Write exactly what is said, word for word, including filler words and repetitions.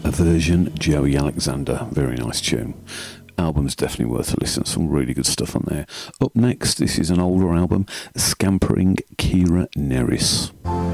Aversion, Joey Alexander. Very nice tune. Album's definitely worth a listen. Some really good stuff on there. Up next, this is an older album, Scampering Kira Nerys.